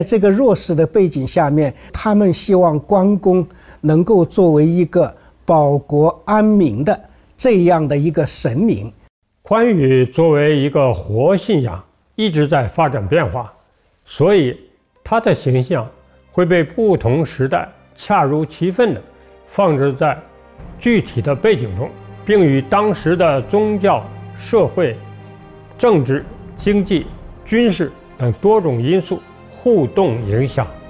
这个弱势的背景下面，他们希望关公能够作为一个保国安民的这样的一个神灵。 关羽作为一个活信仰，一直在发展变化，所以他的形象会被不同时代恰如其分地放置在具体的背景中，并与当时的宗教、社会、政治、经济、军事等多种因素互动影响。